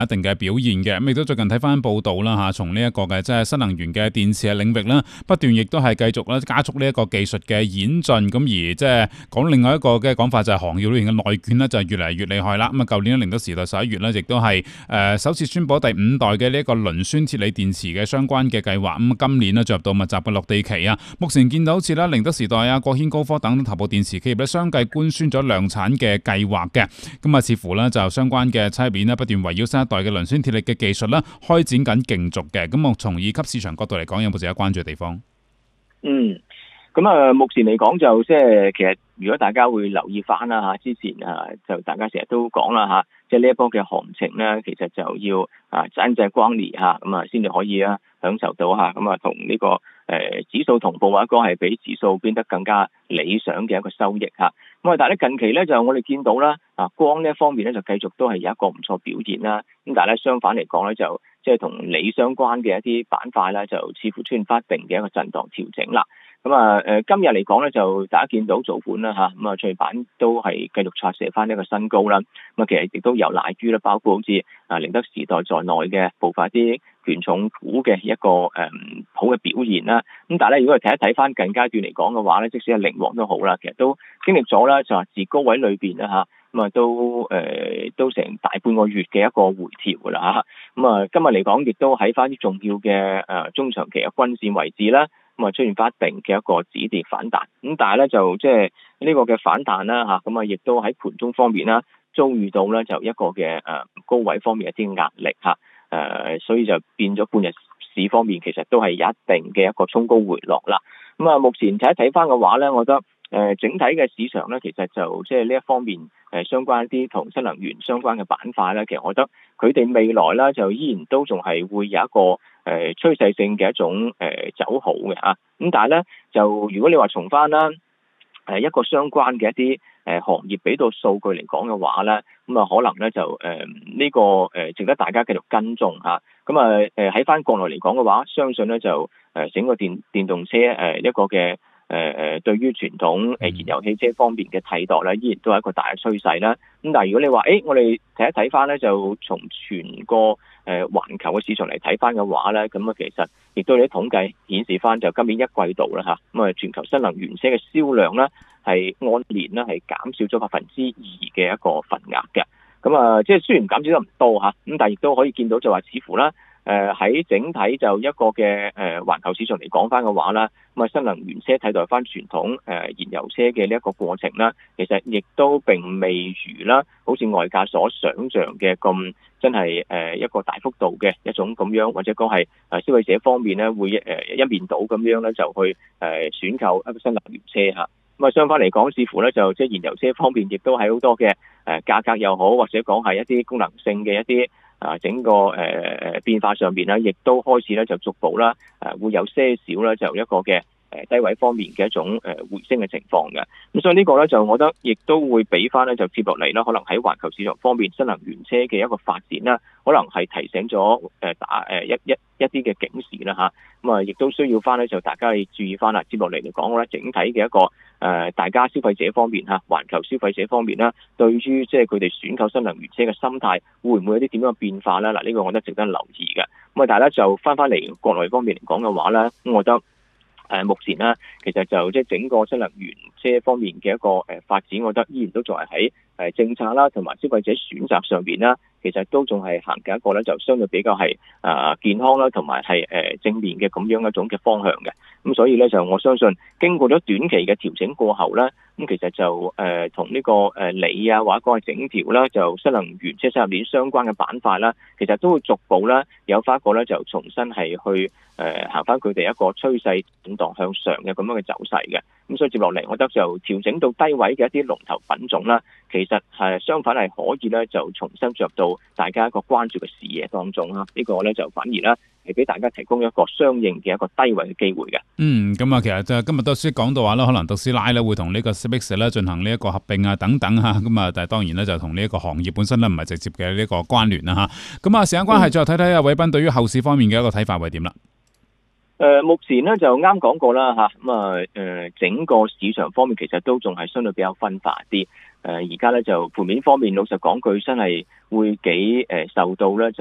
一定嘅表現嘅。咁亦都最近睇翻報道啦嚇，從呢一個嘅即係新能源嘅電池嘅領域啦，不斷亦都係繼續咧加速呢一個技術嘅演進。咁而即係講另外一個嘅講法就係行業裏面嘅內卷咧就係越嚟越厲害啦。咁啊，舊年寧德時代11月咧亦都係首次宣佈第5代嘅呢一個磷酸鐵鋰電池嘅相關嘅計劃。咁今年咧進入到密集嘅落地期啊。目前見到好似啦寧德時代啊、國軒高科等頭部電池企業咧相繼官宣咗量產嘅計劃嘅。咁啊，似乎咧就相關嘅產業鏈咧不斷圍繞新一代嘅磷酸鐵鋰嘅技術啦，開展緊競逐嘅。咁我從二級市場角度嚟講，有冇值得關注嘅地方？ 咁啊，目前嚟講就即係其實如果大家會留意翻啦嚇，之前就大家成日都講啦嚇，即係呢一波嘅行情咧，其實就要真正光年嚇，咁啊先至可以享受到嚇，咁啊同呢個指數同步或者講係比指數變得更加理想嘅一個收益嚇。咁啊，但係咧近期咧就我哋見到啦，光呢一方面咧就繼續都係有一個唔錯表現啦。咁但係咧相反嚟講咧就即係同鋰相關嘅一啲板塊咧就似乎出現翻一定嘅一個震盪調整啦。咁啊，今日嚟講咧，就大家見到早盤啦嚇，咁啊，創業板都係繼續刷射翻一個新高啦。咁啊，其實亦都有賴於啦，包括好似寧德時代在內嘅部分啲權重股嘅一個好嘅表現啦。咁但係咧，如果係睇一睇翻近階段嚟講嘅話咧，即使係靈王都好啦，其實都經歷咗啦，就話自高位裏邊啦嚇，咁啊都成大半個月嘅一個回調㗎啦嚇。咁啊，今日嚟講亦都喺翻啲重要嘅中長期嘅均線位置啦。咁啊出現翻一定嘅一個止跌反彈，咁但係咧就即係呢個嘅反彈啦嚇，咁啊亦都喺盤中方面啦遭遇到咧就一個嘅高位方面一啲壓力嚇，所以就變咗半日市方面其實都係有一定嘅一個衝高回落啦。咁啊目前睇翻嘅話咧，我覺得整體嘅市場咧其實就即係呢一方面相關一啲同新能源相關嘅板塊咧，其實我覺得佢哋未來咧就依然都仲係會有一個趨勢性嘅一種走好嘅嚇。咁但係咧就如果你話從翻啦一個相關嘅一啲行業俾到數據嚟講嘅話咧，咁啊可能咧就呢個值得大家繼續跟蹤嚇。咁啊喺翻國內嚟講嘅話，相信咧就整個電動車一個嘅對於傳統燃油汽車方面嘅替代咧，依然都係一個大嘅趨勢啦。咁但係如果你話我哋睇一睇翻咧，就從全個環球嘅市場嚟睇翻嘅話咧，咁啊其實亦都有啲統計顯示翻，就今年一季度啦嚇，咁啊全球新能源車嘅銷量咧係按年咧係減少咗2%嘅一個份額嘅。咁啊即係雖然減少得唔多嚇，咁但係亦都可以見到就話似乎啦。喺整體就一個嘅環球市場嚟講翻嘅話啦，咁啊新能源車替代翻傳統燃油車嘅呢一個過程啦，其實亦都並未如啦，好似外界所想像嘅咁真係一個大幅度嘅一種咁樣，或者講係消費者方面咧會一面倒咁樣咧就去選購一個新能源車嚇。咁啊相反嚟講，似乎咧就即係燃油車方面亦都係好多嘅價格又好，或者講係一啲功能性嘅一啲整個變化上邊咧，亦都開始咧就逐步啦會有些少咧就一個嘅低位方面嘅一種回升嘅情況嘅。咁所以呢個咧就我覺得亦都會俾翻咧就接落嚟啦，可能喺環球市場方面新能源車嘅一個發展啦，可能係提醒咗一啲嘅警示啦嚇。咁啊亦都需要翻咧就大家要注意翻啦。接落嚟嚟講咧，整體嘅一個大家消費者方面嚇，環球消費者方面啦，對於即係佢哋選購新能源車嘅心態會唔會有啲點樣嘅變化咧？嗱，呢個我覺得值得留意嘅。咁啊，大家就翻嚟國內方面嚟講嘅話咧，咁我覺得。目前咧，其實就即係整個新能源車方面嘅一個發展，我覺得依然都仲係喺政策啦，同埋消費者選擇上邊啦，其實都仲係行緊一個咧，就相對比較係健康啦，同埋係正面嘅咁樣一種嘅方向嘅。咁所以咧就我相信，經過咗短期嘅調整過後咧，咁其實就同呢個鋰啊或者講係整條啦，就新能源車產業鏈相關嘅板塊啦，其實都會逐步啦有翻一個咧就重新係去行翻佢哋一個趨勢震盪向上嘅咁樣嘅走勢嘅。咁所以接落嚟，我覺得就調整到低位嘅一啲龍頭品種啦，其實係相反係可以咧就重新着到大家一個關注嘅視野當中啦。呢個咧就反而咧係俾大家提供一個相應嘅一個低位嘅機會嘅。 咁啊，其實就今日都先講到話啦，可能特斯拉咧會同呢個 SpaceX 咧進行呢一個合併啊等等嚇，咁啊，但係當然咧就同呢一個行業本身咧唔係直接嘅呢個關聯啦嚇。咁啊，時間關係，最後睇睇阿偉斌對於後市方面嘅一個睇法係點啦。 目前咧就啱講過啦嚇，咁整個市場方面其實都仲係相對比較分化啲。 而家咧就盤面方面，老實講句真係會幾受到咧。